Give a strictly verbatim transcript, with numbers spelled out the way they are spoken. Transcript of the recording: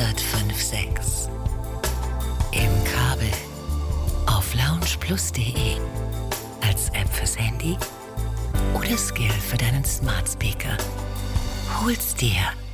fünf sechs. Im Kabel auf loungeplus punkt de, als App fürs Handy oder Skill für deinen Smart Speaker. Hol's dir